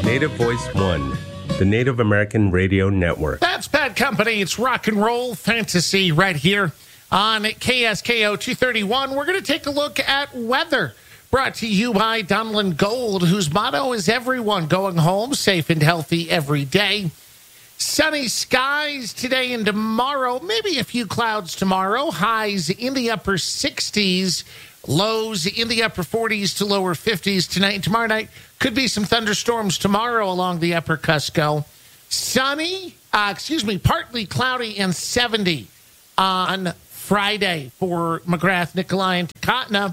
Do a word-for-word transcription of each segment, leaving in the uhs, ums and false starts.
Native Voice One, the Native American Radio Network. That's Bad Company. It's rock and roll fantasy right here on K S K O two thirty-one. We're going to take a look at weather. Brought to you by Dunlin Gold, whose motto is everyone going home safe and healthy every day. Sunny skies today and tomorrow. Maybe a few clouds tomorrow. Highs in the upper sixties. Lows in the upper forties to lower fifties tonight and tomorrow night. Could be some thunderstorms tomorrow along the upper Cusco. Sunny, uh, excuse me, partly cloudy and seventy on Friday for McGrath, Nikolai, and Takotna.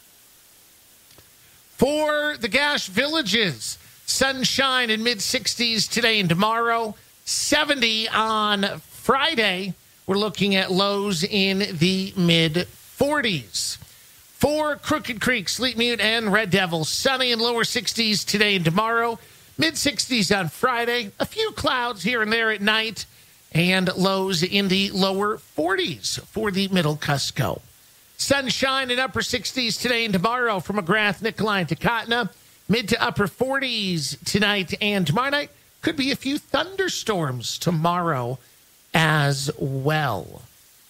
For the Gash Villages, sunshine in mid-sixties today and tomorrow. seventy on Friday. We're looking at lows in the mid-forties. For Crooked Creek, Sleep Mute, and Red Devil, sunny in lower sixties today and tomorrow. Mid-sixties on Friday. A few clouds here and there at night. And lows in the lower forties for the Middle Cusco. Sunshine in upper sixties today and tomorrow for McGrath, Nikolai, and Takotna. Mid to upper forties tonight and tomorrow night. Could be a few thunderstorms tomorrow as well.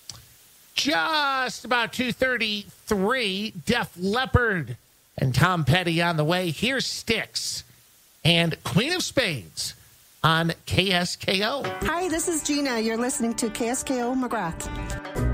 Just about two thirty-three, Def Leppard and Tom Petty on the way. Here's Styx and Queen of Spades on K S K O. Hi, this is Gina. You're listening to K S K O McGrath.